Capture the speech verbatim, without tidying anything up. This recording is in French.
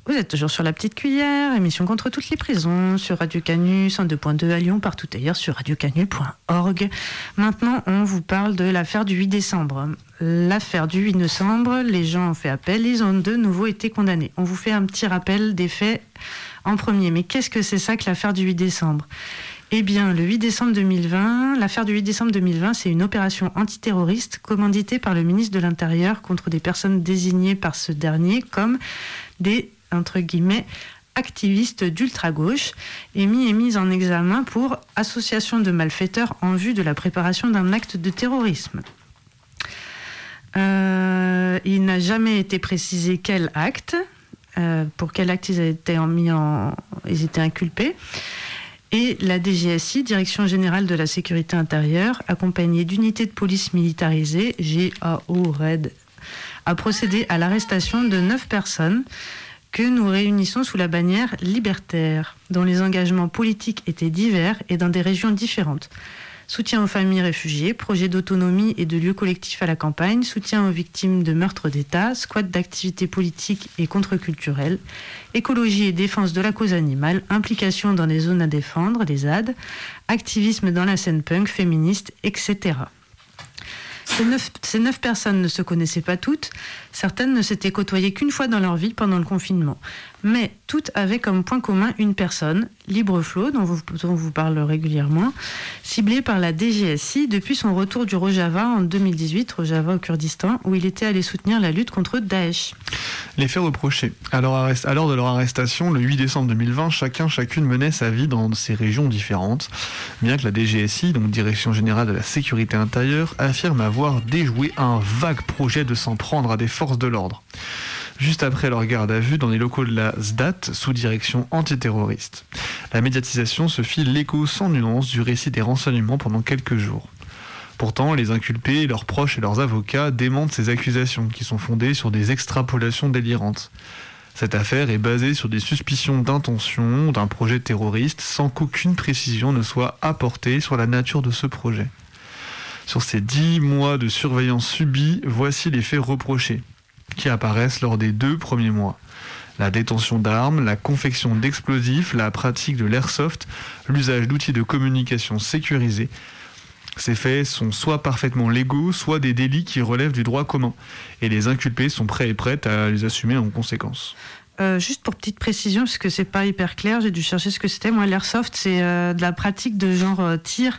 Vous êtes toujours sur La Petite Cuillère, émission contre toutes les prisons, sur Radio Canu cent deux point deux à Lyon, partout ailleurs sur radio canu point org. Maintenant, on vous parle de l'affaire du huit décembre. L'affaire du huit décembre, les gens ont fait appel, ils ont de nouveau été condamnés. On vous fait un petit rappel des faits en premier. Mais qu'est-ce que c'est ça que l'affaire du huit décembre ? Eh bien, le huit décembre deux mille vingt, l'affaire du huit décembre deux mille vingt, c'est une opération antiterroriste commanditée par le ministre de l'Intérieur contre des personnes désignées par ce dernier comme des, entre guillemets, activistes d'ultra-gauche et mis et mise en examen pour association de malfaiteurs en vue de la préparation d'un acte de terrorisme. Euh, il n'a jamais été précisé quel acte, euh, pour quel acte ils étaient, mis en, ils étaient inculpés. Et la D G S I, Direction Générale de la Sécurité Intérieure, accompagnée d'unités de police militarisées, G A O, R E D, a procédé à l'arrestation de neuf personnes que nous réunissons sous la bannière libertaire, dont les engagements politiques étaient divers et dans des régions différentes. Soutien aux familles réfugiées, projet d'autonomie et de lieux collectifs à la campagne, soutien aux victimes de meurtres d'État, squat d'activités politiques et contre-culturelles, écologie et défense de la cause animale, implication dans les zones à défendre, les Z A D, activisme dans la scène punk, féministe, et cetera. Ces neuf, ces neuf personnes ne se connaissaient pas toutes, certaines ne s'étaient côtoyées qu'une fois dans leur vie pendant le confinement. Mais toutes avaient comme point commun une personne, Libreflow, dont vous, dont vous parle régulièrement, ciblée par la D G S I depuis son retour du Rojava en deux mille dix-huit, Rojava au Kurdistan, où il était allé soutenir la lutte contre Daesh. Les faits reprochés. À l'heure de leur arrestation, le huit décembre deux mille vingt, chacun, chacune menait sa vie dans ces régions différentes, bien que la D G S I, donc Direction Générale de la Sécurité Intérieure, affirme avoir déjoué un vague projet de s'en prendre à des forces de l'ordre. Juste après leur garde à vue dans les locaux de la S D A T, sous direction antiterroriste. La médiatisation se fit l'écho sans nuance du récit des renseignements pendant quelques jours. Pourtant, les inculpés, leurs proches et leurs avocats démentent ces accusations qui sont fondées sur des extrapolations délirantes. Cette affaire est basée sur des suspicions d'intention d'un projet terroriste sans qu'aucune précision ne soit apportée sur la nature de ce projet. Sur ces dix mois de surveillance subie, voici les faits reprochés, qui apparaissent lors des deux premiers mois. La détention d'armes, la confection d'explosifs, la pratique de l'airsoft, l'usage d'outils de communication sécurisés. Ces faits sont soit parfaitement légaux, soit des délits qui relèvent du droit commun. Et les inculpés sont prêts et prêtes à les assumer en conséquence. Euh, juste pour petite précision, parce que c'est pas hyper clair, j'ai dû chercher ce que c'était. Moi, l'airsoft, c'est euh, de la pratique de genre euh, tir